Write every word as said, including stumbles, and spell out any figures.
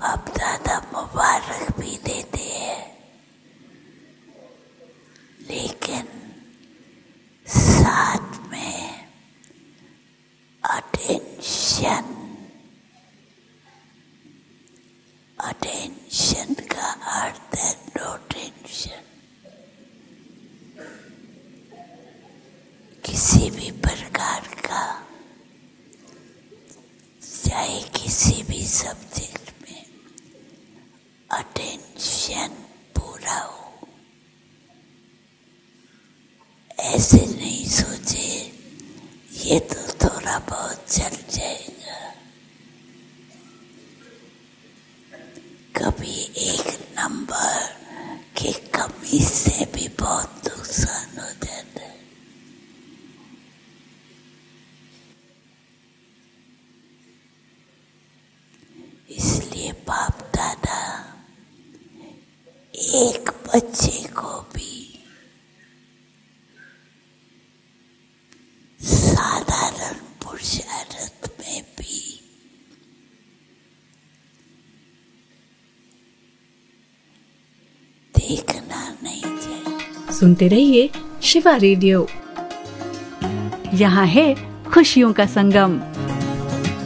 बाप दादा मुबारक भी देते हैं, लेकिन साथ में अटेंशन, अटेंशन का अर्थ है नो टेंशन। किसी भी प्रकार का, चाहे किसी भी सब्जेक्ट में अटेंशन पूरा हो। ऐसे नहीं सोचे ये तो थोड़ा बहुत चल जाएगा। कभी एक नंबर की कमी से भी बहुत नुकसान हो जाता है। इसलिए बाप दादा एक बच्चे को भी साधारण पुरुषार्थ में भी देखना नहीं चाहिए। सुनते रहिए शिवा रेडियो, यहाँ है खुशियों का संगम।